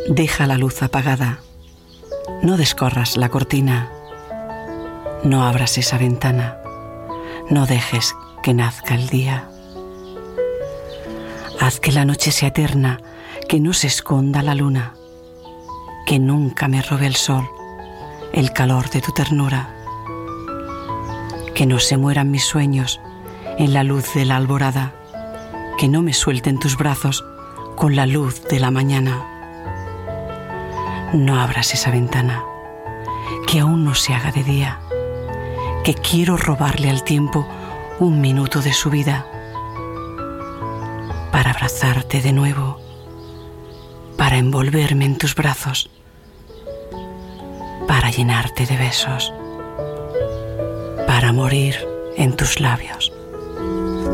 Deja la luz apagada, no descorras la cortina, no abras esa ventana, no dejes que nazca el día. Haz que la noche sea eterna, que no se esconda la luna, que nunca me robe el sol el calor de tu ternura, que no se mueran mis sueños en la luz de la alborada, que no me suelten tus brazos con la luz de la mañana. No abras esa ventana, que aún no se haga de día, que quiero robarle al tiempo un minuto de su vida, para abrazarte de nuevo, para envolverme en tus brazos, para llenarte de besos, para morir en tus labios.